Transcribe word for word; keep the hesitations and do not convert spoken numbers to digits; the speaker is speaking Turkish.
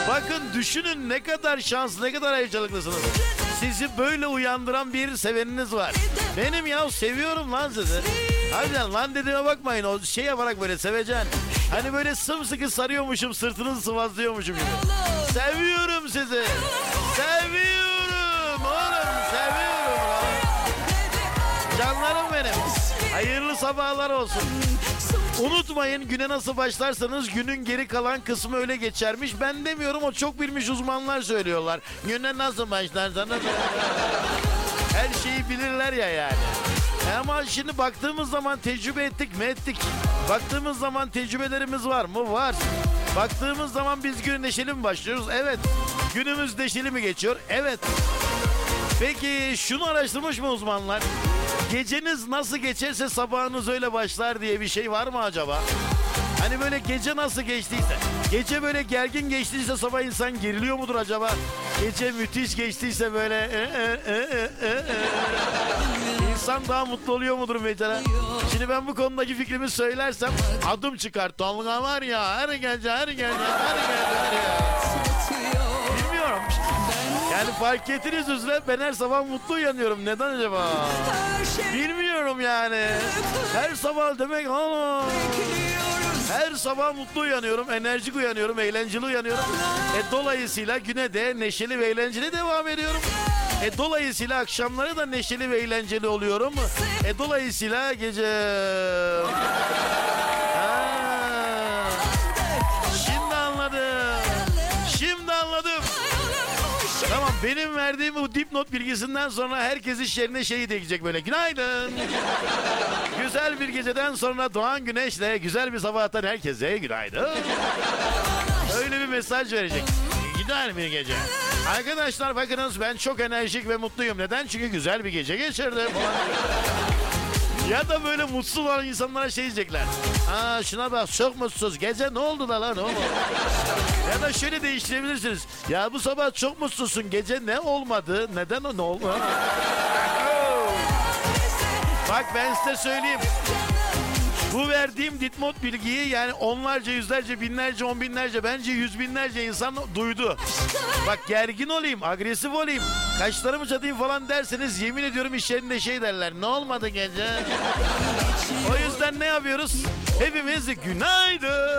Bakın düşünün ne kadar şanslı, ne kadar heyecanlısınız. Sizi böyle uyandıran bir seveniniz var. Benim ya seviyorum lan sizi. Harbiden lan dediğime bakmayın, o şey yaparak böyle sevecen. Hani böyle sımsıkı sarıyormuşum, sırtınızı sıvazlıyormuşum gibi. Seviyorum sizi. Seviyorum oğlum, seviyorum lan. Canlarım benim. Hayırlı sabahlar olsun. Unutmayın, güne nasıl başlarsanız günün geri kalan kısmı öyle geçermiş. Ben demiyorum, o çok bilmiş uzmanlar söylüyorlar. Güne nasıl başlarsanız her şeyi bilirler ya yani. Ama şimdi baktığımız zaman tecrübe ettik mi ettik. Baktığımız zaman tecrübelerimiz var mı? Var. Baktığımız zaman biz güne neşeli mi başlıyoruz? Evet. Günümüz neşeli mi geçiyor? Evet. Peki şunu araştırmış mı uzmanlar? Geceniz nasıl geçerse sabahınız öyle başlar diye bir şey var mı acaba? Hani böyle gece nasıl geçtiyse, gece böyle gergin geçtiyse sabah insan geriliyor mudur acaba? Gece müthiş geçtiyse böyle e, e, e, e, e. İnsan daha mutlu oluyor mudur mesela? Şimdi ben bu konudaki fikrimi söylersem adım çıkar. Tolga var ya, her gece her gece her gece her gece. Bilmiyorum. Yani fark ettiniz üzere ben her sabah mutlu uyanıyorum. Neden acaba? Bilmiyorum yani. Her sabah demek ama. Her sabah mutlu uyanıyorum, enerjik uyanıyorum, eğlenceli uyanıyorum. E dolayısıyla güne de neşeli ve eğlenceli devam ediyorum. E dolayısıyla akşamları da neşeli ve eğlenceli oluyorum. E dolayısıyla gece... Ha. Şimdi anladım. Şimdi anladım. Tamam, benim verdiğim bu dipnot bilgisinden sonra herkes iş yerine şeyi diyecek böyle. Günaydın. Güzel bir geceden sonra doğan güneşle güzel bir sabahtan herkese günaydın. Öyle bir mesaj verecek. Güzel bir gece. Arkadaşlar bakınız, ben çok enerjik ve mutluyum. Neden? Çünkü güzel bir gece geçirdim falan. Ya da böyle mutsuz olan insanlara şey diyecekler. Aa şuna bak, çok mutsuz. Gece ne oldu da lan, ne oldu? Ya da şöyle değiştirebilirsiniz. Ya bu sabah çok mutsuzsun. Gece ne olmadı? Neden o ne oldu? Bak ben size söyleyeyim. Bu verdiğim dipnot bilgiyi yani onlarca, yüzlerce, binlerce, on binlerce, bence yüz binlerce insan duydu. Bak gergin olayım, agresif olayım, kaşlarımı çatayım falan derseniz yemin ediyorum iş yerinde şey derler. Ne olmadı gece? O yüzden ne yapıyoruz? Hepimiz günaydın.